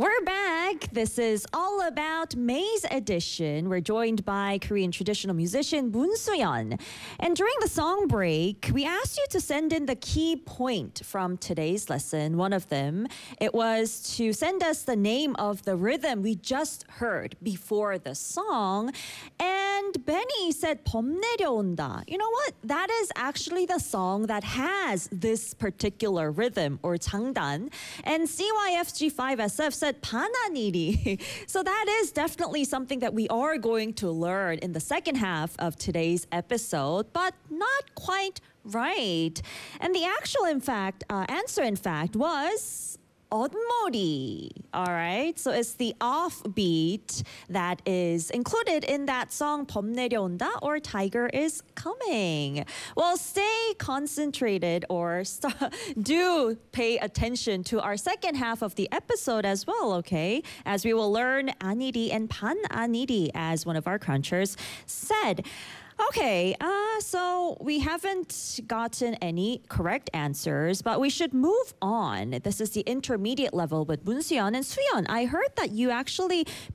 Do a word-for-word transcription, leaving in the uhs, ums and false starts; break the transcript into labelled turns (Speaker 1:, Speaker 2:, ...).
Speaker 1: We're back. This is all about May's edition. We're joined by Korean traditional musician Moon Soo-yeon. And during the song break, we asked you to send in the key point from today's lesson. One of them, it was to send us the name of the rhythm we just heard before the song. And Benny said 범 내려온다. You know what? That is actually the song that has this particular rhythm or 장단. And C Y F G five S F said 반환일이. So that is definitely something that we are going to learn in the second half of today's episode, but not quite right. And the actual, in fact, uh, answer, in fact, was 엇머리. All right, so it's the offbeat that is included in that song 범 내려온다 or Tiger is Coming. Well, stay concentrated or st- do pay attention to our second half of the episode as well, okay? As we will learn 아니리 and 반아니리, as one of our crunchers said. Okay, uh, so we haven't gotten any correct answers, but we should move on. This is the intermediate level with Moon Soo-yeon and Soo-yeon. I heard that you actually